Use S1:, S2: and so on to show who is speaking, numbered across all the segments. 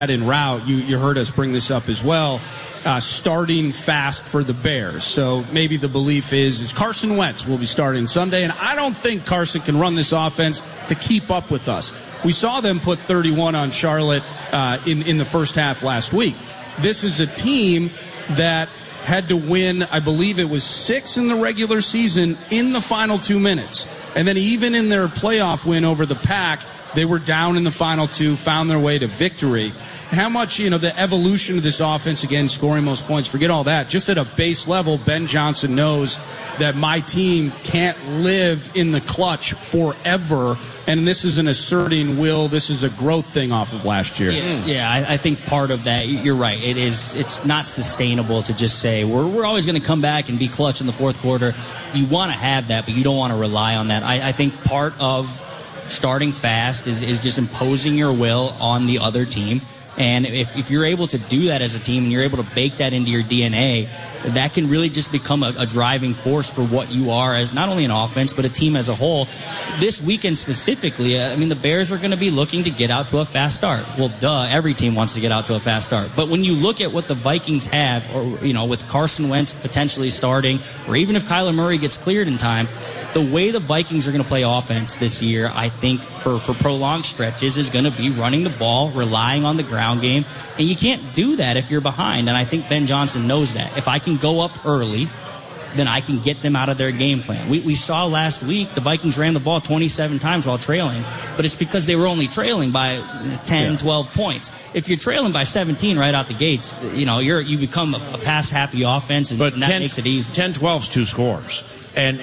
S1: en route, you heard us bring this up as well, starting fast for the Bears. So maybe the belief is Carson Wentz will be starting Sunday, and I don't think Carson can run this offense to keep up with us. We saw them put 31 on Charlotte in the first half last week. This is a team that had to win, I believe it was 6 in the regular season in the final 2 minutes. And then even in their playoff win over the Pack, they were down in the final 2, found their way to victory. How much, the evolution of this offense, again, scoring most points, forget all that. Just at a base level, Ben Johnson knows that my team can't live in the clutch forever, and this is an asserting will. This is a growth thing off of last year.
S2: Yeah, I think part of that, you're right. It's not sustainable to just say we're always going to come back and be clutch in the fourth quarter. You want to have that, but you don't want to rely on that. I think part of starting fast is just imposing your will on the other team. And if you're able to do that as a team and you're able to bake that into your DNA, that can really just become a driving force for what you are as not only an offense, but a team as a whole. This weekend specifically, the Bears are going to be looking to get out to a fast start. Well, every team wants to get out to a fast start. But when you look at what the Vikings have, or, with Carson Wentz potentially starting, or even if Kyler Murray gets cleared in time, the way the Vikings are going to play offense this year, I think, for prolonged stretches is going to be running the ball, relying on the ground game. And you can't do that if you're behind. And I think Ben Johnson knows that. If I can go up early, then I can get them out of their game plan. We saw last week the Vikings ran the ball 27 times while trailing, but it's because they were only trailing by 10, 12 points. If you're trailing by 17 right out the gates, you become a pass-happy offense, and that makes it easy.
S3: 10-12's 2 scores. And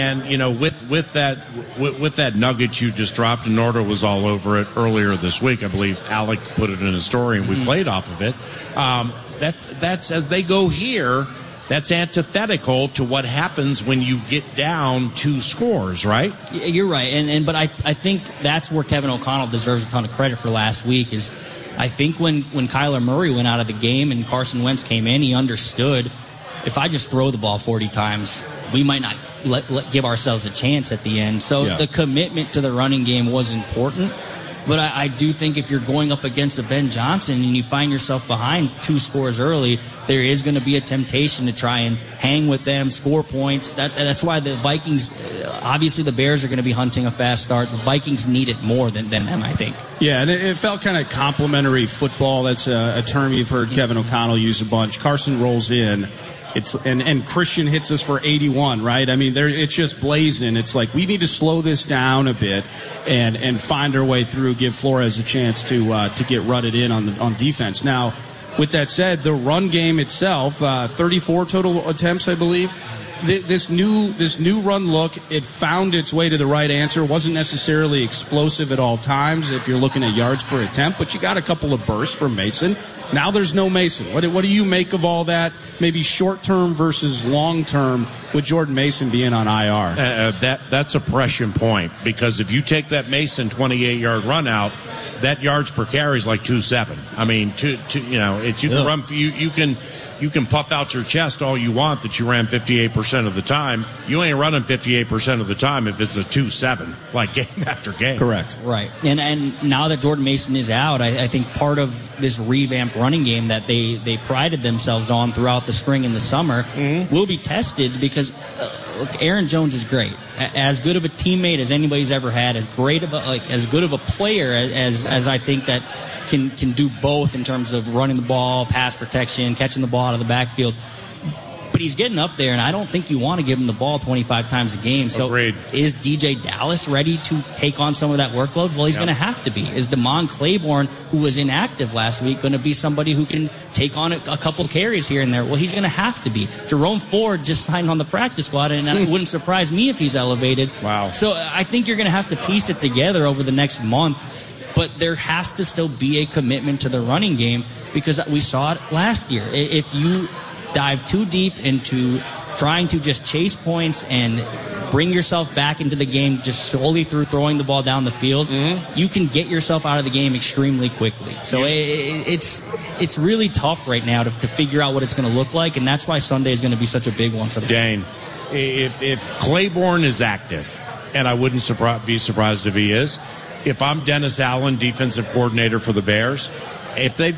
S3: with that nugget you just dropped, and Nordo was all over it earlier this week. I believe Alec put it in a story, and we played off of it. That's as they go here. That's antithetical to what happens when you get down 2 scores, right?
S2: You're right, but I think that's where Kevin O'Connell deserves a ton of credit for last week. Is I think when Kyler Murray went out of the game and Carson Wentz came in, he understood, if I just throw the ball 40 times, we might not give ourselves a chance at the end. So the commitment to the running game was important. But I do think if you're going up against a Ben Johnson and you find yourself behind 2 scores early, there is going to be a temptation to try and hang with them, score points. That's why the Vikings, obviously the Bears are going to be hunting a fast start. The Vikings need it more than them, I think.
S1: Yeah, and it felt kind of complimentary football. That's a term you've heard Kevin O'Connell use a bunch. Carson rolls in. And Christian hits us for 81, right? It's just blazing. It's like we need to slow this down a bit and find our way through, give Flores a chance to get rutted in on defense. Now, with that said, the run game itself, 34 total attempts, I believe. This new run look, it found its way to the right answer. Wasn't necessarily explosive at all times if you're looking at yards per attempt, but you got a couple of bursts from Mason. Now there's no Mason. What do you make of all that? Maybe short-term versus long-term with Jordan Mason being on IR.
S3: That's a prescient point, because if you take that Mason 28-yard run out, that yards per carry is like 2.7. You can run. You can puff out your chest all you want that you ran 58% of the time. You ain't running 58% of the time if it's a 2.7, like game after game.
S1: Correct.
S2: Right. And now that Jordan Mason is out, I think part of this revamped running game that they prided themselves on throughout the spring and the summer will be tested, because look, Aaron Jones is great. As good of a teammate as anybody's ever had, as good of a player as I think that can do both in terms of running the ball, pass protection, catching the ball out of the backfield. But he's getting up there, and I don't think you want to give him the ball 25 times a game. So
S3: Agreed.
S2: Is DJ Dallas ready to take on some of that workload? Well, he's going to have to be. Is Damon Claiborne, who was inactive last week, going to be somebody who can take on a couple carries here and there? Well, he's going to have to be. Jerome Ford just signed on the practice squad, and it wouldn't surprise me if he's elevated.
S3: Wow.
S2: So I think you're going to have to piece it together over the next month. But there has to still be a commitment to the running game, because we saw it last year. If you dive too deep into trying to just chase points and bring yourself back into the game just solely through throwing the ball down the field, you can get yourself out of the game extremely quickly. So it's really tough right now to figure out what it's going to look like, and that's why Sunday is going to be such a big one for the
S3: Dane. If Claiborne is active, and I wouldn't be surprised if he is, if I'm Dennis Allen, defensive coordinator for the Bears, if they